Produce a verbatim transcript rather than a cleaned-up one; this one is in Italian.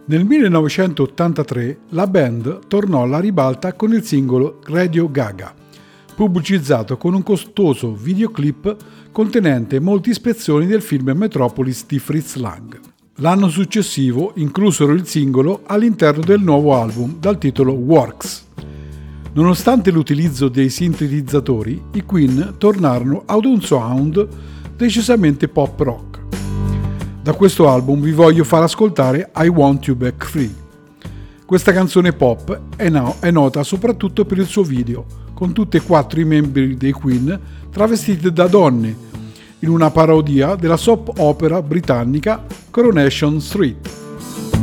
Nel millenovecentottantatré la band tornò alla ribalta con il singolo Radio Gaga, pubblicizzato con un costoso videoclip contenente molti spezzoni del film Metropolis di Fritz Lang. L'anno successivo inclusero il singolo all'interno del nuovo album dal titolo Works. Nonostante l'utilizzo dei sintetizzatori, i Queen tornarono ad un sound decisamente pop rock. Da questo album vi voglio far ascoltare I Want You Back Free. Questa canzone pop è, no- è nota soprattutto per il suo video, con tutti e quattro i membri dei Queen travestiti da donne, in una parodia della soap opera britannica Coronation Street.